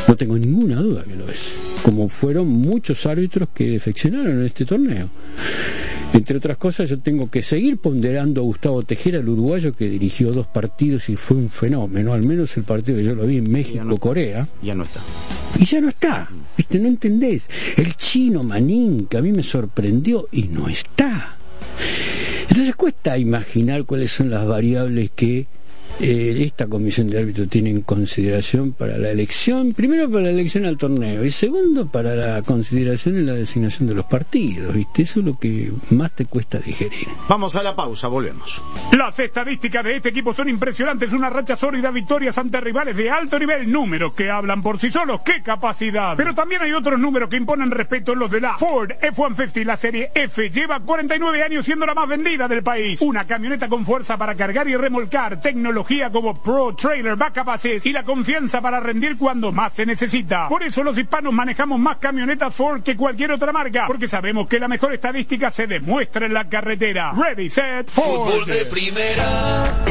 No tengo ninguna duda que lo es. Como fueron muchos árbitros que defeccionaron en este torneo. Entre otras cosas, yo tengo que seguir ponderando a Gustavo Tejera, el uruguayo que dirigió 2 partidos y fue un fenómeno, al menos el partido que yo lo vi en México-Corea. Ya no está. Y ya no está, ¿viste? No entendés. El chino Manín, que a mí me sorprendió, y no está. Entonces cuesta imaginar cuáles son las variables que esta comisión de árbitros tiene en consideración para la elección, primero para la elección al torneo y segundo para la consideración en la designación de los partidos, ¿viste? Eso es lo que más te cuesta digerir. Vamos a la pausa, volvemos. Las estadísticas de este equipo son impresionantes, una racha sólida, victorias ante rivales de alto nivel, números que hablan por sí solos, ¡qué capacidad! Pero también hay otros números que imponen respeto, los de la Ford F-150, la serie F, lleva 49 años siendo la más vendida del país, una camioneta con fuerza para cargar y remolcar, tecnología como Pro Trailer Backup Assist y la confianza para rendir cuando más se necesita. Por eso los hispanos manejamos más camionetas Ford que cualquier otra marca, porque sabemos que la mejor estadística se demuestra en la carretera. Ready, set, Ford. Fútbol de primera.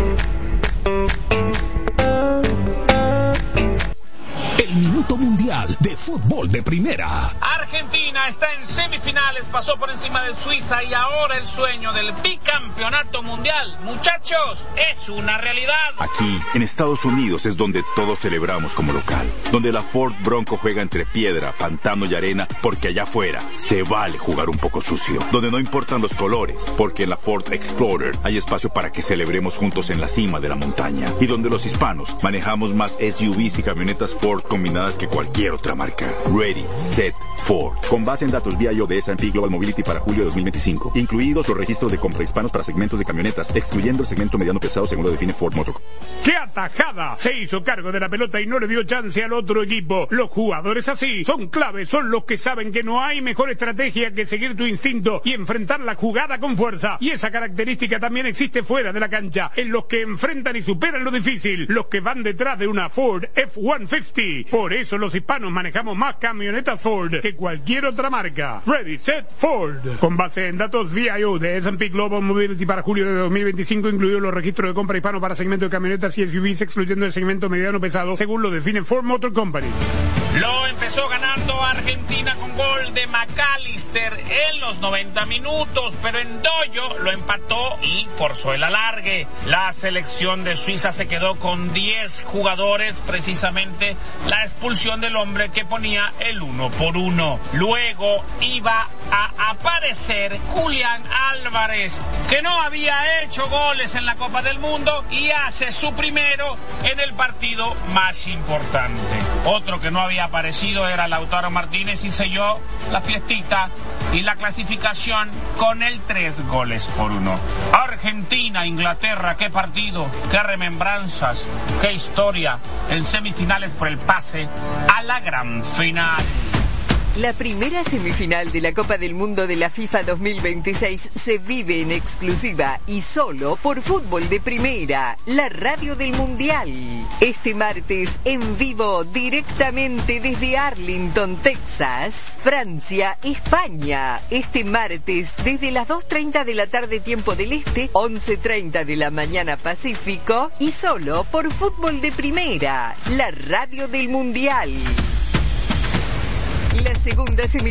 El minuto mundial de fútbol de primera. Argentina está en semifinales, pasó por encima de Suiza y ahora el sueño del bicampeonato mundial, muchachos, es una realidad. Aquí, en Estados Unidos, es donde todos celebramos como local, donde la Ford Bronco juega entre piedra, pantano y arena, porque allá afuera se vale jugar un poco sucio, donde no importan los colores, porque en la Ford Explorer hay espacio para que celebremos juntos en la cima de la montaña, y donde los hispanos manejamos más SUVs y camionetas Ford combinadas que cualquier otra marca. Ready, set, Ford. Con base en datos BIO de S&P Global Mobility para julio de 2025, incluidos los registros de compra hispanos para segmentos de camionetas, excluyendo el segmento mediano pesado según lo define Ford Motor. ¡Qué atajada! Se hizo cargo de la pelota y no le dio chance al otro equipo. Los jugadores así son claves, son los que saben que no hay mejor estrategia que seguir tu instinto y enfrentar la jugada con fuerza. Y esa característica también existe fuera de la cancha, en los que enfrentan y superan lo difícil, los que van detrás de una Ford F-150. Por eso los hispanos manejamos más camionetas Ford que cualquier otra marca. Ready, set, Ford. Con base en datos VIO de S&P Global Mobility para julio de 2025, incluidos los registros de compra hispano para segmento de camionetas y SUVs, excluyendo el segmento mediano pesado, según lo define Ford Motor Company. Lo empezó ganando Argentina con gol de McAllister en los 90 minutos, pero en Doyo lo empató y forzó el alargue. La selección de Suiza se quedó con 10 jugadores, precisamente la expulsión del hombre que ponía el 1-1. Luego iba a aparecer Julián Álvarez, que no había hecho goles en la Copa del Mundo y hace su primero en el partido más importante. Otro que no había aparecido era Lautaro Martínez y selló la fiestita y la clasificación con el 3-1. Argentina, Inglaterra, qué partido, qué remembranzas, qué historia en semifinales por el pase a la gran final. La primera semifinal de la Copa del Mundo de la FIFA 2026 se vive en exclusiva y solo por Fútbol de Primera, la radio del Mundial. Este martes en vivo directamente desde Arlington, Texas, Francia, España. Este martes desde las 2:30 de la tarde tiempo del Este, 11:30 de la mañana Pacífico y solo por Fútbol de Primera, la radio del Mundial. La segunda semifinal